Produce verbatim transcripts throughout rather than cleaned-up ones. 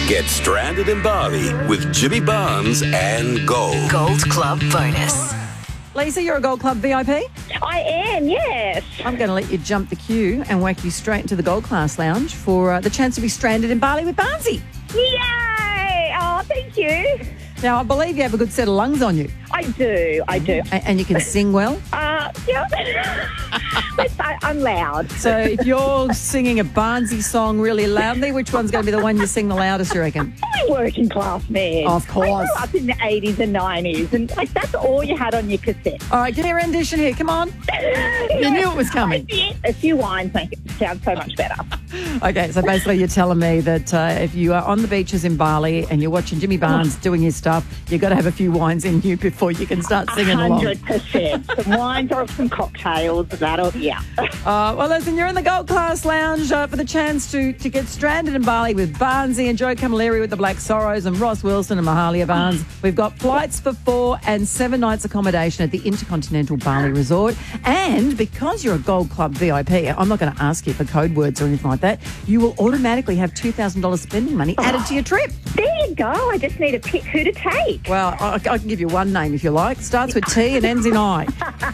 Get stranded in Bali with Jimmy Barnes and Gold. Gold Club bonus. Lisa, you're a Gold Club V I P. I am, yes. I'm going to let you jump the queue and whack you straight into the Gold Class Lounge for uh, the chance to be stranded in Bali with Barnesy. Yay! Oh, thank you. Now, I believe you have a good set of lungs on you. I do, I do. A- and you can sing well. Uh, yeah. Let's say I'm loud. So if you're singing a Barnesy song really loudly, which one's going to be the one you sing the loudest, you reckon? I'm a working class man. Of course. I grew up in the eighties and nineties, and like that's all you had on your cassette. All right, give me a rendition here. Come on. You knew it was coming. A few wines make it sound so much better. Okay, so basically you're telling me that uh, if you are on the beaches in Bali and you're watching Jimmy Barnes doing his stuff, you've got to have a few wines in you before you can start singing along. one hundred percent. Some wines or some cocktails. That'll, yeah. Uh, well, listen, you're in the Gold Class Lounge uh, for the chance to, to get stranded in Bali with Barnesy and Joe Camilleri with the Black Sorrows and Ross Wilson and Mahalia Barnes. We've got flights for four and seven nights accommodation at the Intercontinental Bali Resort. And because you're a Gold Club V I P, I'm not going to ask you for code words or anything like that. You will automatically have two thousand dollars spending money added to your trip. There you go. I just need to pick who to take. Well, I, I can give you one name if you like. Starts with T and ends in I.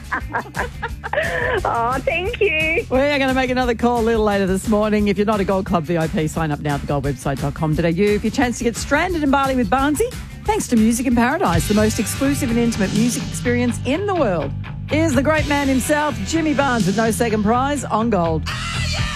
Oh, thank you. We are going to make another call a little later this morning. If you're not a Gold Club V I P, sign up now at the gold website dot com dot a u. If you chance to get stranded in Bali with Barnesy, thanks to Music in Paradise, the most exclusive and intimate music experience in the world. Here's the great man himself, Jimmy Barnes, with no second prize on Gold.